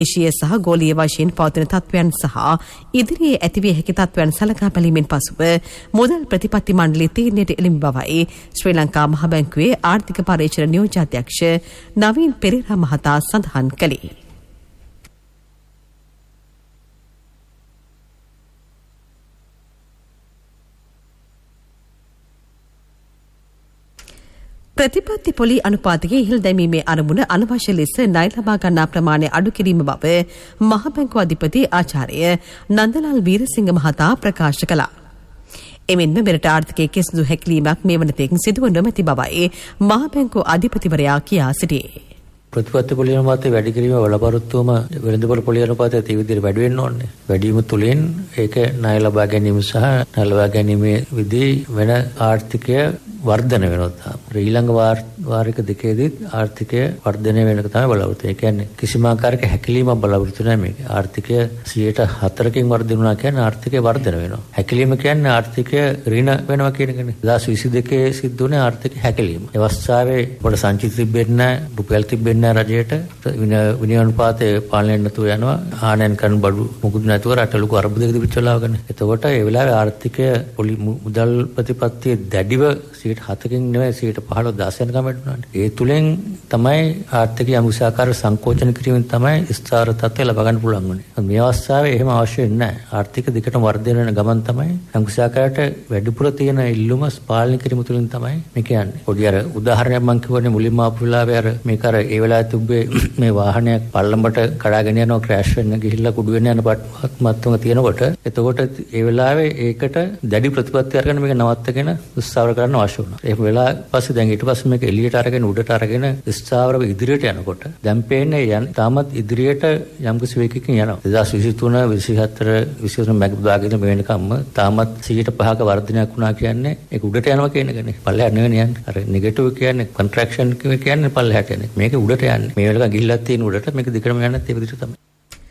දේශීය සහ ගෝලීය වශයෙන් පවතින තත්ත්වයන් සහ ඉදිරියේ ඇතිවිය හැකි තත්ත්වයන් සලකා බැලීමෙන් පසුව මුදල් ප්‍රතිපත්ති මණ්ඩලයේ තීරණයට එළඹ බවයි ශ්‍රී ලංකා මහ බැංකුවේ ආර්ථික පරීක්ෂණ නියෝජ්‍ය අධ්‍යක්ෂ නවීන් පෙරේරා මහතා සඳහන් කළේ. ප්‍රතිපත්ති පොලි අනුපාතයේ ඉහළ දැමීමේ අරමුණ අනවශ්‍ය ලෙස ණය ලබා ගන්නා ප්‍රමාණය අඩු කිරීම බව මහ බැංකුව අධිපති ආචාර්ය නන්දලාල් වීරසිංහ මහතා ප්‍රකාශ කළා. එමෙන්ම මෙරට ආර්ථිකයේ කිසිදු හැකිලීමක් මේ වන තෙක් සිදුව නොමැති බවයි මහ බැංකුව අධිපතිවරයා කියා සිටියේ. ප්‍රතිපත්ති පොලි අනුපාතය වැඩි කිරීම බලාපොරොත්තුවම වෙළඳපොළ පොලි අනුපාතය ඒ විදිහට වැඩි වෙන්න ඕනේ. වැඩි වීම තුළින් ඒක ණය ලබා ගැනීම සහ ණය ලබා ගැනීමේ විදි වෙන ආර්ථිකය වර්ධනය වෙනවා. ඊළඟ වාරික දෙකේදීත් ආර්ථිකය වර්ධනය වෙනක තමයි බලාපොරොත්තු. ඒ කියන්නේ කිසිම ආකාරයක හැකිලීමක් බලාපොරොත්තු නැහැ මේක. ආර්ථිකය 4%කින් වර්ධනය වුණා කියන්නේ ආර්ථිකය වර්ධනය වෙනවා. හැකිලීම කියන්නේ ආර්ථිකය ඍණ වෙනවා කියන එකනේ. 2022 සිද්ධ වුණේ ආර්ථික හැකිලීම. ඒ අවස්ථාවේ පොඩ සංචිත තිබෙන්නේ නැහැ, රුපියල් තිබෙන්නේ නැහැ රජයට. විනය අනුපාතය පාලනය නැතුව යනවා. ආනයන කරන බඩු මුකුත් නැතුව රට ලොකු අර්බුදයක තිබිච්ච වෙලාවකනේ. එතකොට ඒ වෙලාවේ ආර්ථිකය මුදල් ප්‍රතිපත්තිය දැඩිව 7කින් නෙවෙයි 15% යනකම් වැඩුණානේ. ඒ තුලින් තමයි ආර්ථිකය අමුසාකාර සංකෝචන කිරීමෙන් තමයි ස්ථාර තත්ත්වය ලබා ගන්න පුළුවන් වුනේ. මේ අවස්ථාවේ එහෙම අවශ්‍ය වෙන්නේ නැහැ. ආර්ථික දිගටම වර්ධනය වෙන ගමන් තමයි අමුසාකාරයට වැඩිපුර තියෙන ඉල්ලුම පාලනය කිරීම තුලින් තමයි මේ කියන්නේ. පොඩි අර උදාහරණයක් මම කියවනේ මුලින්ම ආපු වෙලාවේ අර මේක අර ඒ වෙලාවේ තිබ්බේ මේ වාහනයක් පල්ලඹට කඩාගෙන යනවා ක්‍රෑෂ් වෙන්න ගිහිල්ලා කුඩු වෙන්න යන මත්තම තියෙනකොට එතකොට ඒ වෙලාවේ ඒකට දැඩි ප්‍රතිපත්ති අරගෙන මේක නවත්තගෙන ස්ථාවර කරන්න අවශ්‍ය වුණා. ඒක වෙලා පස්සේ දැන් ඊට පස්සේ මේක එළියට අරගෙන උඩට අරගෙන ස්ථාවරව ඉදිරියට යනකොට දැන් පේන්නේ තාමත් ඉදිරියට යම්කිසි වේගයකින් යනවා. 2023 24 23 මැග්දාගෙන මේ වෙනකම්ම තාමත් 105ක වර්ධනයක් වුණා කියන්නේ ඒක උඩට යනවා කියන එකනේ. පල්ලෙහාට නෙවෙයි යන්නේ. අර නෙගටිව් කියන්නේ කොන්ට්‍රැක්ෂන් කියන්නේ පල්ලෙහාට යන්නේ. මේක උඩට යන්නේ. මේ වෙලාව ගිහිල්ලා තියෙන උඩට මේක දිගටම යන්නත් ඒ විදිහට තමයි.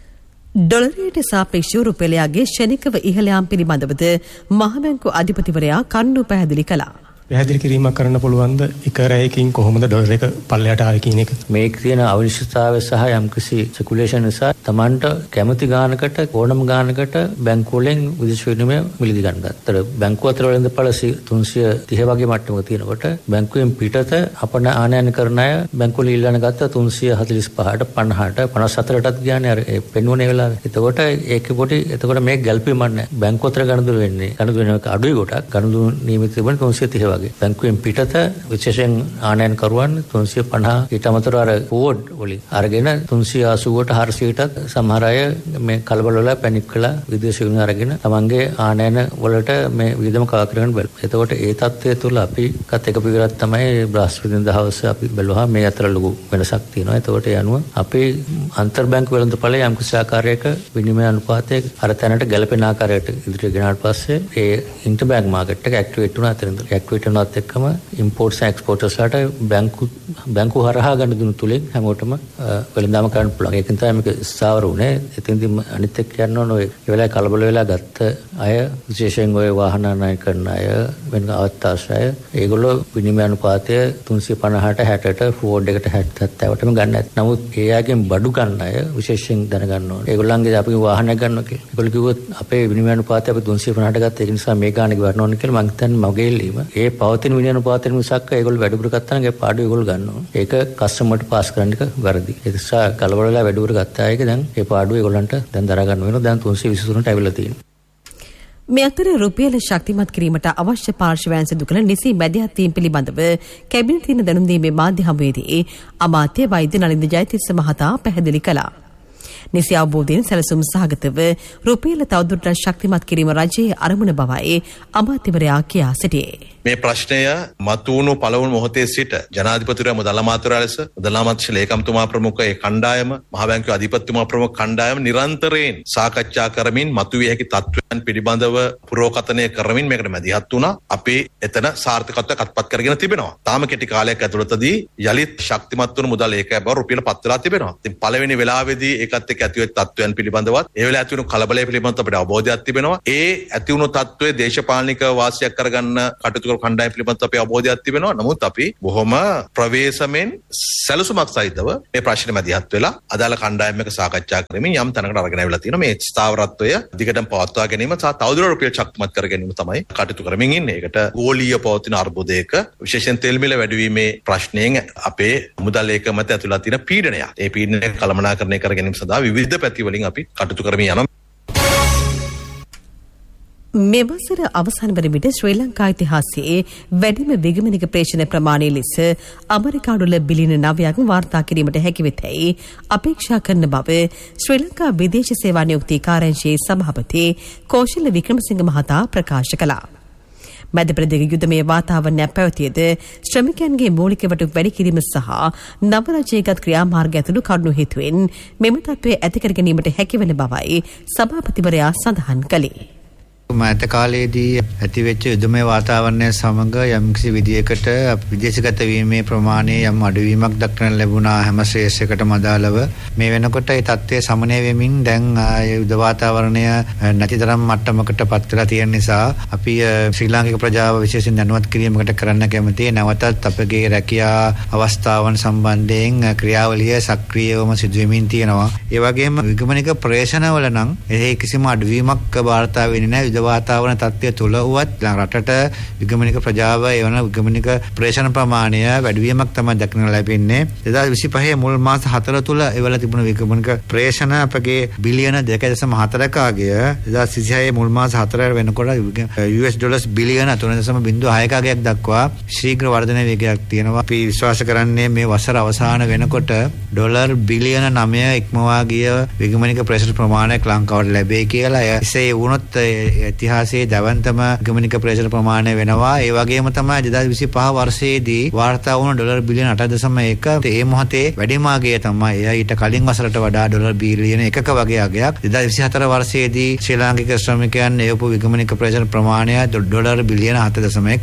ඩොලරයට සාපේක්ෂව රුපියලයාගේ ශනිකව ඉහළ යාම පිළිබඳවද මහ බැංකුව අධිපතිවරයා කරුණු පැහැදිලි කළා. පැහැදිලි කිරීමක් කරන්න පුළුවන්ද එක රැයකින් කොහොමද ඩොලර් එක පල්ලෙහාට ආවේ කියන එක? මේක තියෙන අවිනිශ්චිතතාවය සහ යම්කිසි සිකුලේෂන් නිසා Tamanට කැමති ගානකට ඕනම ගානකට බැංකුව වලින් විදේශ විනිමය මිලදී ගන්න ගත්තා. බැංකුව අතර වෙළඳපොළ 330 වගේ මට්ටමක තියෙනකොට බැංකුවෙන් පිටත අපන ආනයන කරන අය බැංකුව වල ඉල්ලන ගත්ත 345ට 50ට 54ටත් ගියානේ අර පෙන්වුනේ වෙලාවේ. එතකොට ඒකේ පොඩි එතකොට මේක ගැල්පීමක් නැහැ. බැංකුව අතර ගණදුර වෙන්නේ. ගණදුර වෙන එක අඩුයි කොටක්. ගණදුර නියමිත තිබුණේ 330 වගේ. බැංකුවෙන් පිටත විශේෂයෙන් ආනයන කරුවන් 350 ඊට අමතරව අර ෆෝඩ් වලින් අරගෙන 380ට 400ටත් සමහර අය මේ කලබල වෙලා පැනික් වෙලා විදේශ විනිමය අරගෙන තමන්ගේ ආනයන වලට මේ විදම කා කරගෙන බලනවා. එතකොට ඒ தත්ත්වය තුළ අපි කත් එක පිළිවෙලක් තමයි බ්‍රහස්පතින්දා හවස අපි බැලුවා මේ අතර ලොකු වෙනසක් තියෙනවා. එතකොට ඒ අනුව අපේ අන්තර් බැංකු වෙළඳපොළේ යම් කිසි ආකාරයක විනිමය අනුපාතයක අර තැනට ගැලපෙන ආකාරයට ඉදිරියට ගෙනාට පස්සේ ඒ ඉන්ටර් බැංක් මාකට් එක ඇක්ටිවේට් වුණා. අතරින්ද ඇක්ටිවේට් වෙනවත් එක්කම ඉම්පෝර්ට්ස් ඇන්ඩ් එක්ස්පෝර්ටර්ස් ලාට බැංකු හරහා ගන්න දුන්නු තුලින් හැමෝටම වෙළඳාම කරන්න පුළුවන්. ඒකෙන් තමයි මේක ස්ථාවර වුණේ. එතෙන්දී අනිත් එක්ක යන්න ඕන ඔය ඒ වෙලාවේ කලබල වෙලා ගත්ත අය විශේෂයෙන් ඔය වාහන ණය කරන අය වෙන අවස්ථාශය ඒගොල්ලෝ විනිමය අනුපාතය 350ට 60ට ෆෝඩ් එකට 70ටම ගන්න නැත්. නමුත් ඒ අයගෙන් බඩු ගන්න අය විශේෂයෙන් දැනගන්න ඕනේ. ඒගොල්ලන්ගේ අපි වාහනයක් ගන්නවා කියලා. ඒගොල්ලෝ කිව්වොත් අපේ විනිමය අනුපාතය අපි 350ට ගත්තා. ඒ නිසා මේ ගාණක වරන ඕනේ කියලා මං හිතන්නේ මගේ ඉල්ලීම. ඒ පවතින විනිමය අනුපාතෙ මිසක් ඒගොල්ලෝ වැඩිපුර ගත්තා නම් ඒ පාඩුව ඒගොල්ලෝ ගන්නවා. ඒක කස්ටමර්ට පාස් කරන්න එක වැරදි. ඒ නිසා කලබල වෙලා වැඩිපුර ගත්තා අයගේ දැන් ඒ පාඩුව ඒගොල්ලන්ට දැන් දරා ගන්න වෙනවා. දැන් 323ට ඇවිල්ලා තියෙනවා. මේ අතර රුපියල ශක්තිමත් කිරීමට අවශ්‍ය පාර්ශවයන් සිදු කළ නිසි මැදිහත් වීම පිළිබඳව කැබිනට් දැනුම් දීමේ මාධ්‍ය හමුවේදී අමාත්‍ය වෛද්‍ය නලින්ද ජයතිස්ස මහතා පැහැදිලි කළා. නිසි අවබෝධයෙන් සැලසුම් සහගතව රුපියල තවදුරටත් ශක්තිමත් කිරීම රජයේ අරමුණ බවයි අමාත්‍යවරයා කියා සිටියේ. මේ ප්‍රශ්නය මතුවුණු පළවුණු මොහොතේ සිට ජනාධිපතිවරයා මුදල් අමාත්‍යවරයා ලෙස මුදල් අමාත්‍ය ලේකම්තුමා ප්‍රමුඛ ඒ කණ්ඩායම මහ බැංකුවේ අධිපතිතුමා ප්‍රමුඛ කණ්ඩායම නිරන්තරයෙන් සාකච්ඡා කරමින් මතුවිය හැකි තත්ත්ව පිළිබඳව පුරෝකථනය කරමින් මේකට මැදිහත් වුණා. අපි එතන සාර්ථකත්වයක් අත්පත් කරගෙන තිබෙනවා. තාම කෙටි කාලයක් ඇතුළතදී යලිත් ශක්තිමත් වුණු මුදල් ඒකයක් බව රුපියල පත් වෙලා තිබෙනවා. ඉතින් පළවෙනි වෙලාවේදී ඒකත් එක්ක ඇතිවෙච්ච තත්ත්වයන් පිළිබඳවත් ඒ වෙලාවේ ඇති වුණු කලබලය පිළිබඳව අපිට අවබෝධයක් තිබෙනවා. ඒ ඇති වුණු තත්ත්වයේ දේශපාලනික වාසියක් කරගන්න කටයුතු කරන කණ්ඩායම් පිළිබඳව අපේ අවබෝධයක් තිබෙනවා. නමුත් අපි බොහොම ප්‍රවේශමෙන් සැලසුමක් සහිතව මේ ප්‍රශ්නේ මැදිහත් වෙලා අදාළ කණ්ඩායම් එක සාකච්ඡා කරමින් යම් තැනකට අරගෙන ආවිලා තියෙනවා. මේ ස්ථාවරත්වය දිගටම පවත්වා ගැනීම සහ තවදුරටත් රුපියල් ශක්තිමත් කර ගැනීම තමයි කටයුතු කරමින් ඉන්නේ. ඒකට ගෝලීය පවතින අර්බුදයක විශේෂයෙන් තෙල් මිල වැඩිවීමේ ප්‍රශ්නයෙන් අපේ මුදල් ඒකම මත ඇතුළත් තියෙන පීඩනය. ඒ පීඩනය කළමනාකරණය කර ගැනීම සඳහා විවිධ පැති වලින් අපි කටයුතු කරමින් යනවා. මේ වසර අවසන් වන විට ශ්‍රී ලංකා ඉතිහාසයේ වැඩිම විගමනික ප්‍රේෂණ ප්‍රමාණය ලෙස ඇමරිකානු ඩොලර් බිලියන 9ක් වාර්තා කිරීමට හැකි වෙතැයි අපේක්ෂා කරන බව ශ්‍රී ලංකා විදේශ සේවා නියුක්ති කාර්යාංශයේ සභාපති කෝෂල වික්‍රමසිංහ මහතා ප්‍රකාශ කළා. මැද ප්‍රදේශ යුදමය වාතාවරණයක් පැවතියද ශ්‍රමිකයන්ගේ මූලික වටුප් වැඩි කිරීම සහ නව රජයේගත් ක්‍රියාමාර්ග ඇතුළු කරුණු හේතුවෙන් මෙම තත්ත්වය ඇති කර ගැනීමට හැකිවන බවයි සභාපතිවරයා සඳහන් කළේ. මෑත කාලයේදී ඇතිවෙච්ච යුදමය වාතාවරණය සමග යම්කිසි විදියකට විදේශගත වීමේ ප්‍රමාණය යම් අඩුවීමක් දක්වන්න ලැබුණා හැම ශ්‍රේෂ්ඨයකටම අදාළව. මේ වෙනකොට ඒ තත්ත්වය සමනය වෙමින් දැන් යුද වාතාවරණය නැතිතරම් මට්ටමකට පත් වෙලා තියෙන නිසා අපි ශ්‍රී ලාංකික ප්‍රජාව විශේෂයෙන් දැනුවත් කිරීමකට කරන්න කැමතියි. නැවතත් අපගේ රැකියා අවස්ථාවන් සම්බන්ධයෙන් ක්‍රියාවලිය සක්‍රියවම සිදුවෙමින් තියෙනවා. ඒ වගේම විගමනික ප්‍රේෂණවල නම් එහි කිසිම අඩුවීමක් වාර්තා වෙන්නේ නැහැ. වාතාවරණ තත්ත්වය තුළ වුවත් රටට විගමනික ප්‍රජාව එවන විගමනික ප්‍රේෂණ ප්‍රමාණය වැඩිවීමක් තමයි දක්නට ලැබෙන්නේ. 2025 මුල් මාස 4 තුළ එවල තිබුණු විගමනික ප්‍රේෂණ අපගේ බිලියන 2.4ක ආගය 2026 මුල් මාස 4 වෙනකොට US ඩොලර්ස් බිලියන 3.06ක ආගයක් දක්වා ශීඝ්‍ර වර්ධන වේගයක් තියෙනවා. අපි විශ්වාස කරන්නේ මේ වසර අවසාන වෙනකොට ඩොලර් බිලියන 9 ඉක්මවා ගිය විගමනික ප්‍රේෂණ ප්‍රමාණයක් ලංකාවට ලැබෙයි කියලා. එසේ වුණොත් ඉතිහාසයේ දවන්තම ගමනික ප්‍රේෂණ ප්‍රමාණය වෙනවා. ඒ වගේම තමයි 2025 වර්ෂයේදී වාර්තා වුණු ඩොලර් බිලියන 8.1 ඒ මොහොතේ වැඩිම අගය තමයි. ඊට කලින් වසරට වඩා ඩොලර් බිලියන 1ක වගේ අගයක් 2024 වර්ෂයේදී ශ්‍රී ලාංකික ශ්‍රමිකයන් එවපු විගමනික ප්‍රේෂණ ප්‍රමාණය ඩොලර් බිලියන 7.1ක්.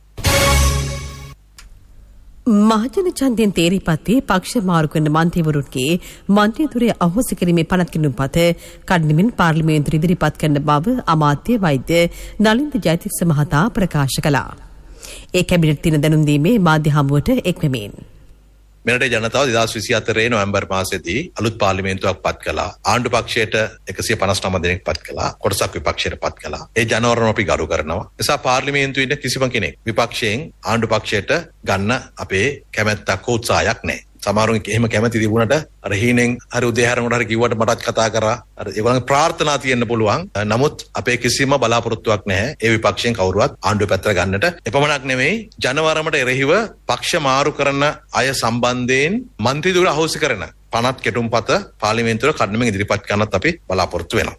මහජන ඡන්දයෙන් තේරීපත්ති පක්ෂ මාරු කරන මන්ත්‍රීවරුන්ගේ මන්ත්‍රීතුරේ අහෝසි කිරීමේ පනත් කිනුම්පත කඩිනමින් පාර්ලිමේන්තුවට ඉදිරිපත් කරන බව අමාත්‍ය වෛද්‍ය නලින්ද ජයතිස්ස මහතා ප්‍රකාශ කළා. ඒ කැබිනට් දින දැනුම් දීමේ මාධ්‍ය හමුවට එක්වෙමින් මෙරට ජනතාව 2024 නොවැම්බර් මාසයේදී අලුත් පාර්ලිමේන්තුවක් පත් කළා. ආණ්ඩු පක්ෂයට 159 දෙනෙක් පත් කළා. කොටසක් විපක්ෂයට පත් කළා. ඒ ජනවරම අපි ගරු කරනවා. නිසා පාර්ලිමේන්තුවේ ඉන්න කිසිම කෙනෙක් විපක්ෂයෙන් ආණ්ඩු පක්ෂයට ගන්න අපේ කැමැත්තක් උත්සාහයක් නැහැ. සමහරුන් එහෙම කැමැති තිබුණට අර හීනෙන් හරි උදේහරමකට හරි කිව්වට මටත් කතා කරා. අර ඒගොල්ලන්ගේ ප්‍රාර්ථනා තියෙන්න පුළුවන්. නමුත් අපේ කිසිම බලාපොරොත්තුවක් නැහැ. ඒ විපක්ෂයෙන් කවුරුවත් ආණ්ඩුව පැත්තට ගන්නට. එපමණක් නෙමෙයි ජනවරමට එරෙහිව පක්ෂ මාරු කරන අය සම්බන්ධයෙන් මන්ත්‍රීතුරු අහෝසි කරන පනත් කෙටුම්පත පාර්ලිමේන්තුවට කඩනමින් ඉදිරිපත් කරන්නත් අපි බලාපොරොත්තු වෙනවා.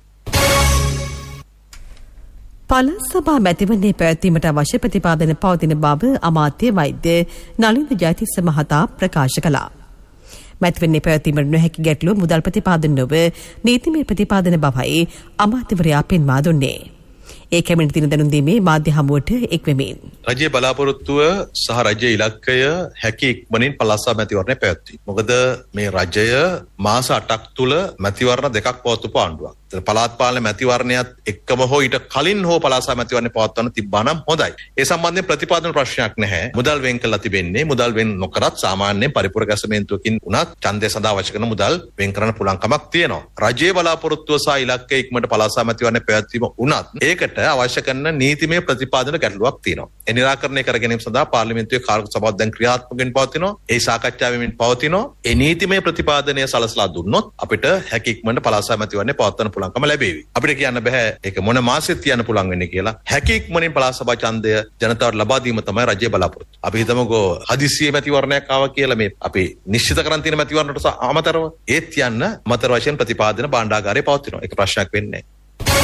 පළාත් සභා මැතිවරණය පැවැත්වීමට අවශ්‍ය ප්‍රතිපාදන පවතින බව අමාත්‍ය වෛද්‍ය නලින්ද ජයතිස්ස මහතා ප්‍රකාශ කළා. මැතිවරණය පැවැත්වීමට නොහැකි ගැටලුව මුදල් ප්‍රතිපාදන නොව නීතිමය ප්‍රතිපාදන බවයි අමාත්‍යවරයා පෙන්වා දුන්නේ. ඒ කැබිනට් දින දැනුම් දීමේ මාධ්‍ය හමුවට එක්වෙමින් රජයේ බලාපොරොත්තුව සහ රජයේ ඉලක්කය හැකි ඉක්මනින් පළාත් සභා මැතිවරණය පැවැත්වීම. මොකද මේ රජය මාස 8ක් තුල මැතිවරණ දෙකක් පවත්වපු ආණ්ඩුවක්. පළාත් පාලන මැතිවරණයත් එක්කම හෝ ඊට කලින් හෝ පළාත් සභා මැතිවරණය පවත්වන්න තිබ්බා නම් හොඳයි. ඒ සම්බන්ධයෙන් ප්‍රතිපාදන ප්‍රශ්නයක් නැහැ. මුදල් වෙන් කළා තිබෙන්නේ. මුදල් වෙන් නොකරත් සාමාන්‍යයෙන් පරිපූර්ණ ගැසමෙන්තුවකින් උනත් ඡන්දය සඳහා අවශ්‍ය කරන මුදල් වෙන් කරන්න පුළුවන් කමක් තියෙනවා. රජයේ බලාපොරොත්තුව සහ ඉලක්කය ඉක්මනට පළාත් සභා මැතිවරණය පැවැත්වීම උනත් ඒකට අවශ්‍ය කරන නීතිමය ප්‍රතිපාදන ගැටලුවක් තියෙනවා. ඒ නිරාකරණය කර ගැනීම සඳහා පාර්ලිමේන්තුවේ කාර්ය සභාව දැන් ක්‍රියාත්මක වෙමින් පවතිනවා. ඒ සාකච්ඡා වෙමින් පවතිනවා. ඒ නීතිමය ප්‍රතිපාදනය සලසලා දුන්නොත් අපිට හැකි ඉක්මනට පළාත් සභා මැතිවරණය පවත්වන්න පුළුවන්කම ලැබේවි. අපිට කියන්න බෑ ඒක මොන මාසෙත් තියන්න පුළුවන් වෙන්නේ කියලා. හැකි ඉක්මනින් පළාත් සභා ඡන්දය ජනතාවට ලබා දීම තමයි රජයේ බලාපොරොත්තු. අපි හිතමුකෝ හදිස්සියේ මැතිවරණයක් ආවා කියලා මේ අපි නිශ්චිත කරන් තියෙන මැතිවරණයට අමතරව ඒත් යන්න මතර වශයෙන් ප්‍රතිපාදන භාණ්ඩාගාරයේ පවතිනවා. ඒක ප්‍රශ්නයක් වෙන්නේ නැහැ.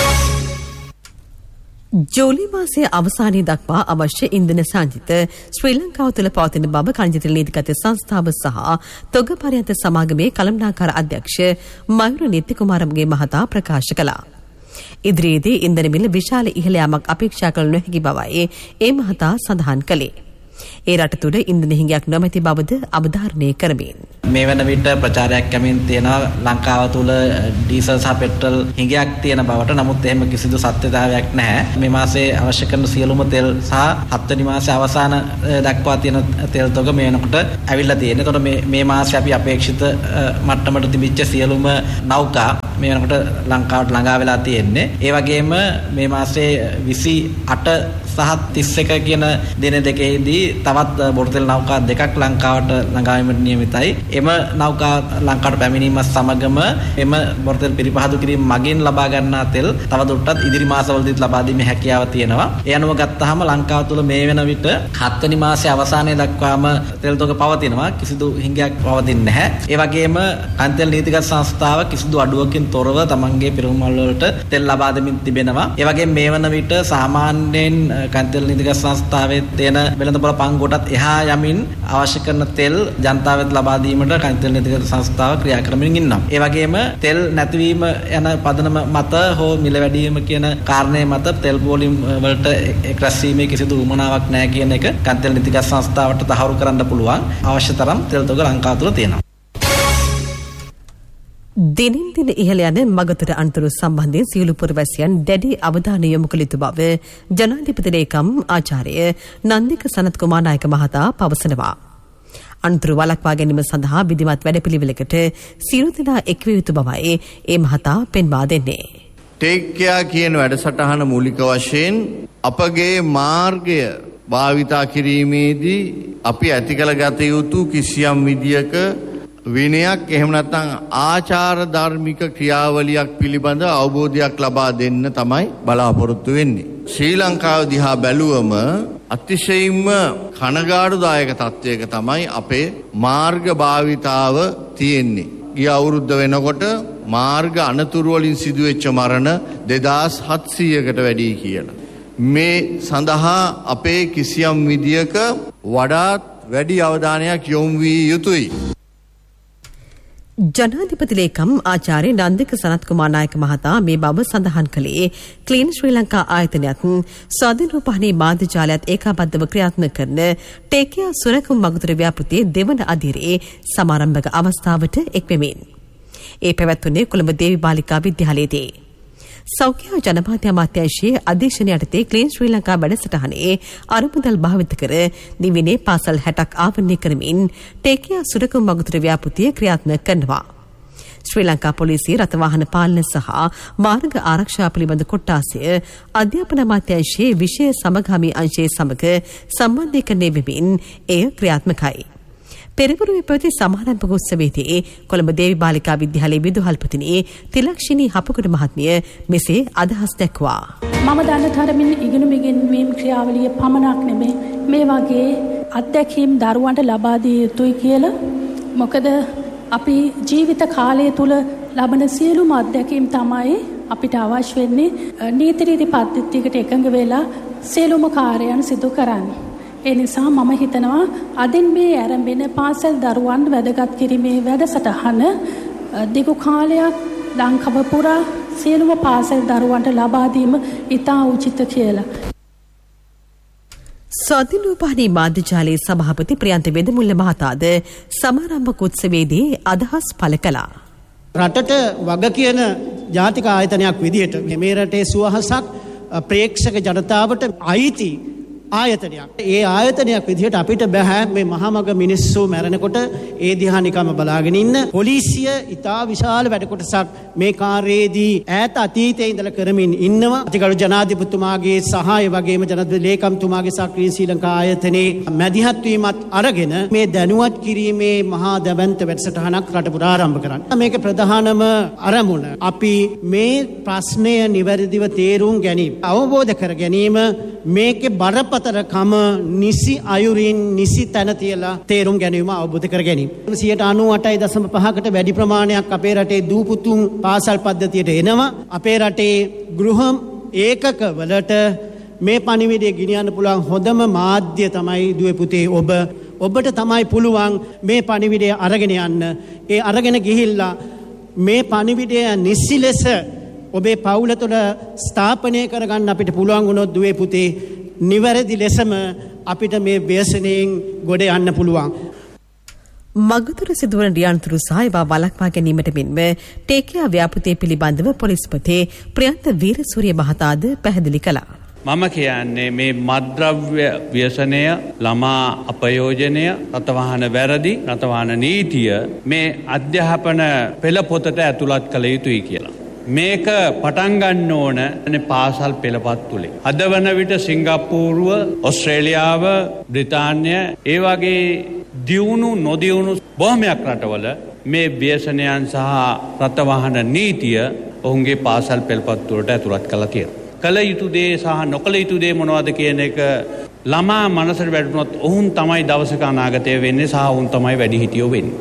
ජූලි මාසයේ අවසානයේ දක්වා අවශ්‍ය ඉන්ධන සංචිත ශ්‍රී ලංකාව තුළ පවතින බව khනිජ තෙල් නීතිගත සංස්ථාව සහ තොග පර්යන්ත සමාගමේ කළමනාකාර අධ්‍යක්ෂ මයුර නිත්‍යකුමාරගේ මහතා ප්‍රකාශ කළා. ඉදිරියේදී ඉන්ධන මිල විශාල ඉහළ යාමක් අපේක්ෂා කළ නොහැකි බවයි ඒ මහතා සඳහන් කළේ. ඒ රට තුළ ඉන්ධන හිඟයක් නොමැති බවද අවධාරණය කරමින් මේ වන විට ප්‍රචාරයක් කැමින් තියෙනවා ලංකාව තුළ ඩීසල් සහ පෙට්‍රල් හිඟයක් තියෙන බවට. නමුත් එහෙම කිසිදු සත්‍යතාවයක් නැහැ. මේ මාසයේ අවශ්‍ය කරන සියලුම තෙල් සහ 7 වෙනි මාසයේ අවසාන දක්වා තියෙන තෙල් තොග මේ වෙනකොට ඇවිල්ලා තියෙනවා. එතකොට මේ මාසයේ අපි අපේක්ෂිත මට්ටමට තිබිච්ච සියලුම නෞකා මේ වෙනකොට ලංකාවට ළඟා වෙලා තියෙන්නේ. ඒ වගේම මේ මාසයේ 28 සහ 31 කියන දින දෙකේදී තවත් බොරතෙල් නෞකා දෙකක් ලංකාවට ළඟා වීමට නියමිතයි. එම නෞකා ලංකාවට පැමිණීම සමගම එම බොරතෙල් පිරිපහදු කිරීම මගින් ලබා ගන්නා තෙල් තවදුරටත් ඉදිරි මාසවලදීත් ලබා දීමේ හැකියාව තියෙනවා. ඒ අනුව ගත්තාම ලංකාව තුළ මේ වෙන විට 7 වෙනි මාසයේ අවසානයේ දක්වාම තෙල් තොග පවතිනවා. කිසිදු හිඟයක් පවතින්නේ නැහැ. ඒ වගේම කන්තෙල් නීතිගත සංස්ථාව කිසිදු අඩුවකින් තොරව තමන්ගේ පිරුමල් වලට තෙල් ලබා දෙමින් තිබෙනවා. ඒ වගේම මේ වන විට සාමාන්‍යයෙන් කන්තෙල් නීතිගත සංස්ථාවේ තියෙන වෙළඳපොළ පංගුවටත් එහා යමින් අවශ්‍ය කරන තෙල් ජනතාවට ලබා දීමට කන්තෙල් නීතිගත සංස්ථාව ක්‍රියා කරමින් ඉන්නවා. ඒ වගේම තෙල් නැතිවීම යන පදනම මත හෝ මිල වැඩි වීම කියන කාරණේ මත තෙල් පොලිම් වලට එක්රැස්වීමේ කිසිදු උවමනාවක් නැහැ කියන එක කන්තෙල් නීතිගත සංස්ථාවට තහවුරු කරන්න පුළුවන්. අවශ්‍ය තරම් තෙල් තොග ලංකාව තුළ තියෙනවා. දිනින් දින ඉහළ යන මගතොට අනතුරු සම්බන්ධයෙන් සියලු පුරවැසියන් දැඩි අවධානය යොමු කළ යුතු බව ජනාධිපති ලේකම් ආචාර්ය නන්දික සනත් කුමාර නායක මහතා පවසනවා. අනතුරු වළක්වා ගැනීම සඳහා විධිමත් වැඩපිළිවෙලකට සියලු දෙනා එක්විය යුතු බවයි ඒ මහතා පෙන්වා දෙන්නේ. ටේක් කෙයා කියන වැඩසටහන මූලික වශයෙන් අපගේ මාර්ගය භාවිතා කිරීමේදී අපි ඇති කළ ගත යුතු කිසියම් විදියක විනයක් එහෙම නැත්නම් ආචාර ධර්මික ක්‍රියාවලියක් පිළිබඳ අවබෝධයක් ලබා දෙන්න තමයි බලාපොරොත්තු වෙන්නේ. ශ්‍රී ලංකාව දිහා බැලුවම අතිශයින්ම කනගාටුදායක තත්වයක තමයි අපේ මාර්ග භාවිතාව තියෙන්නේ. ගිය අවුරුද්ද වෙනකොට මාර්ග අනතුරු වලින් සිදුවෙච්ච මරණ 2700කට වැඩි කියලා. මේ සඳහා අපේ කිසියම් විදියක වඩාත් වැඩි අවධානයක් යොමු විය යුතුයි. ජනාධිපති ලේකම් ආචාර්ය නන්දික සනත් කුමාර නායක මහතා මේ බව සඳහන් කළේ ක්ලීන් ශ්‍රී ලංකා ආයතනයත් ස්වාධීන රූපවාහිනී මාධ්‍ය ජාලයත් ඒකාබද්ධව ක්‍රියාත්මක කරන ටේකියා සුරකුම් මගුතර ව්‍යාපෘතියේ දෙවන අදියරේ සමාරම්භක අවස්ථාවට එක්වෙමින් ඒ පැවැත්වුණේ කොළඹ දේවි බාලිකා විද්‍යාලයේදී. සෞඛ්‍ය ජනමාධ්‍ය අමාත්‍යාංශයේ අධීක්ෂණය යටතේ ක්ලීන් ශ්‍රී ලංකා වැඩසටහනේ අරමුදල් භාවිත කර නිවිනේ පාසල් 60ක් ආවරණය කරමින් ටේකියා සුරකුම් මගුතර ව්‍යාපෘතිය ක්‍රියාත්මක කරනවා. ශ්‍රී ලංකා පොලිසිය රථවාහන පාලන සහ මාර්ග ආරක්ෂා පිළිබඳ කොට්ටාසය අධ්‍යාපන අමාත්‍යාංශයේ විෂය සමගාමී අංශයේ සමග සම්බන්ධීකරණය වෙමින් එය ක්‍රියාත්මකයි. පෙරවරුවේ පැවති සමාරම්භක උත්සවයේදී කොළඹ දේවි බාලිකා විද්‍යාලයේ විදුහල්පතිනි තිලක්ෂිනී හපුකඩ මහත්මිය මෙසේ අදහස් දැක්වා. මම දන්න තරමින් ඉගෙනුම් ඉගෙනීම් ක්‍රියාවලිය පමණක් නෙමෙයි මේ වගේ අත්දැකීම් දරුවන්ට ලබා දිය යුතුයි කියලා. මොකද අපි ජීවිත කාලය තුල ලබන සියලුම අත්දැකීම් තමයි අපිට අවශ්‍ය වෙන්නේ නීති රීති පද්ධතියකට එකඟ වෙලා සියලුම කාර්යයන් සිදු කරන්න. ඒ නිසා මම හිතනවා අදින් මේ ආරම්භන පාසල් දරුවන් වැඩගත් කිරීමේ වැඩසටහන දිගු කාලයක් ලංකාව පුරා සියලුම පාසල් දරුවන්ට ලබා දීම ඉතා උචිත කියලා. ස්වාධීන රූපවාහිනී මාධ්‍ය ජාලයේ සභාපති ප්‍රියන්ත වෙදමුල්ල මහතාද සමාරම්භක උත්සවයේදී අදහස් පළ කළා. රටට වග කියන ජාතික ආයතනයක් විදිහට මේ රටේ සුවහසක් ප්‍රේක්ෂක ජනතාවට අයිති ආයතනයක්. ඒ ආයතනයක් විදිහට අපිට බෑ මේ මහමග මිනිස්සු මැරෙනකොට ඒ දිහා නිකම්ම බලාගෙන ඉන්න. පොලිසිය ඉතා විශාල වැඩ කොටසක් මේ කාර්යයේදී ඈත අතීතයේ ඉඳලා කරමින් ඉන්නවා. අතිගරු ජනාධිපතිතුමාගේ සහාය වගේම ජනාධිපති ලේකම්තුමාගේ සක්‍රීය ශ්‍රී ලංකා ආයතනයේ මැදිහත් වීමත් අරගෙන මේ දැනුවත් කිරීමේ මහා දැවැන්ත වැඩසටහනක් රට පුරා ආරම්භ කරනවා. මේකේ ප්‍රධානම අරමුණ අපි මේ ප්‍රශ්නය නිවැරදිව තේරුම් ගැනීම, අවබෝධ කර ගැනීම, මේකේ බරපතලකම නිසි අයුරින් නිසි තැන තියලා තේරුම් ගැනීම අවබෝධ කර ගැනීම. 98.5කට වැඩි ප්‍රමාණයක් අපේ රටේ දූපුතුන් පාසල් පද්ධතියට එනවා. අපේ රටේ ගෘහ ඒකක වලට මේ පණිවිඩය ගෙනියන්න පුළුවන් හොඳම මාධ්‍ය තමයි දුවේ පුතේ ඔබට තමයි පුළුවන් මේ පණිවිඩය අරගෙන යන්න. ඒ අරගෙන ගිහිල්ලා මේ පණිවිඩය නිසි ලෙස ඔබේ පවුල තුළ ස්ථාපනය කරගන්න අපිට පුළුවන් වුණොත් දුවේ පුතේ නිවැරදි ලෙසම අපිට මේ ව්‍යසනයෙන් ගොඩ යන්න පුළුවන්. මගතුර සිදුවන රියන්තුරු සහ ඒවා වළක්වා ගැනීමට මෙන්ම ටේකියා ව්‍යාපෘතිය පිළිබඳව පොලිස්පති ප්‍රියන්ත වීරසූරිය මහතාද පැහැදිලි කළා. මම කියන්නේ මේ මත්ද්‍රව්‍ය ව්‍යසනය, ළමා අපයෝජනය, රථවාහන වැරදි, රථවාහන නීතිය මේ අධ්‍යාපන පෙළපොතට ඇතුළත් කළ යුතුයි කියලා. මේක පටන් ගන්න ඕන පාසල් පෙළපත් තුලේ. අද වන විට සිංගප්පූරුව, ඕස්ට්‍රේලියාව, බ්‍රිතාන්‍ය ඒ වගේ දියුණු නොදියුණු බොහොමයක් රටවල මේ ව්‍යසනයන් සහ රථවාහන නීතිය ඔවුන්ගේ පාසල් පෙළපත් තුලට ඇතුළත් කළා කියලා. කළ යුතු දේ සහ නොකළ යුතු දේ මොනවද කියන එක ළමා මනසට වැටුනොත් ඔවුන් තමයි දවසක අනාගතය වෙන්නේ සහ ඔවුන් තමයි වැඩිහිටියෝ වෙන්නේ.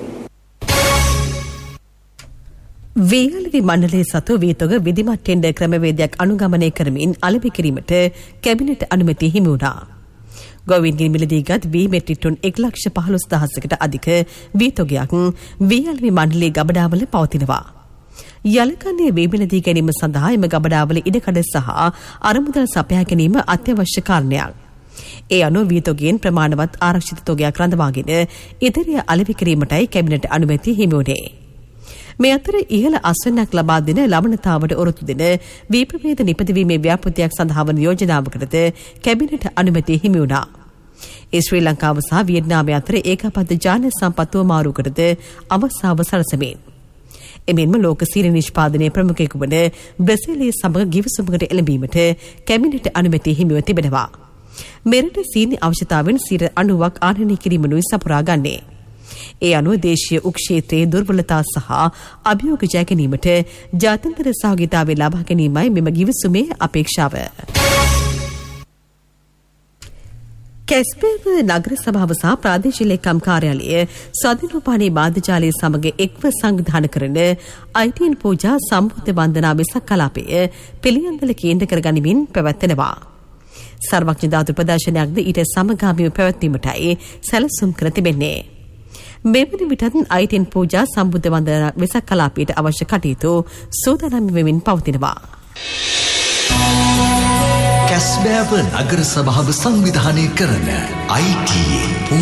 වේගලවි මණ්ඩලයේ සතු වීතොග විධිමත් ටෙන්ඩර් ක්‍රමවේදයක් අනුගමනය කරමින් අලෙවි කිරීමට කැබිනට් අනුමැතිය හිමි වුණා. ගොවින්ගේ මිලදීගත් වී මෙට්‍රික් ටන් 1,15,000කට අධික වීතොගයක් වේගලවි මණ්ඩලයේ ගබඩාවල පවතිනවා. යලකන්නේ වී මිලදී ගැනීම සඳහා එම ගබඩාවල ඉඩකඩ සහ අරමුදල් සපයා ගැනීම අත්‍යවශ්‍ය කාරණයක්. ඒ අනුව වීතොගයෙන් ප්‍රමාණවත් ආරක්ෂිත තොගයක් රඳවාගෙන ඉදිරිය අලෙවි කිරීමටයි කැබිනට් අනුමැතිය හිමි වුණේ. මේ අතර ඉහළ අස්වැන්නක් ලබා දෙන ලබනතාවට ඔරොත්තු දෙන වී ප්‍රභේද නිපදවීමේ ව්‍යාපෘතියක් සඳහා වන යෝජනාවකටද කැබිනට් අනුමැතිය හිමි වුණා. ශ්‍රී ලංකාව සහ වියට්නාම අතර ඒකාබද්ධ ජාන සම්පත්තුව මාරුකරද අවස්ථාව සලසමින්. එමෙන්ම ලෝක සීනි නිෂ්පාදනයේ ප්‍රමුඛයෙකු වන බ්‍රසීලිය සමග ගිවිසුමකට එළඹීමට කැබිනට් අනුමැතිය හිමිව තිබෙනවා. මෙරට සීනි අවශ්‍යතාවෙන් 90% ආනයනය කිරීමනුයි සපුරා ගන්නේ. ඒ අනුව දේශීය උක්ෂේත්‍රයේ දුර්වලතා සහ අභියෝග ජය ගැනීමට ජාත්‍යන්තර සහභාගීතාවය ලබා ගැනීමයි මෙම ගිවිසුමේ අපේක්ෂාව. කැස්පේව නගර සභාව සහ ප්‍රාදේශීය ලේකම් කාර්යාලය ස්වාධීනෝපානී බාධජාලය සමග එක්ව සංවිධානය කරන ITN පූජා සම්බුද්ධ වන්දනා වෙසක් කලාපය පිළියන්දල කේන්ද්‍ර කරගනිමින් පැවැත්වෙනවා. සර්වඥ ධාතු ප්‍රදර්ශනයක්ද ඊට සමගාමීව පැවැත්වීමටයි සැලසුම් කර තිබෙන්නේ. මෙවැනි විටත් ITN පූජා සම්බුද්ධ වන්දනා වෙසක් කලාපයට අවශ්‍ය කටයුතු සූදානම් වෙමින් පවතිනවා. කැස්බෑව නගර සභාව සංවිධානය කරන ITN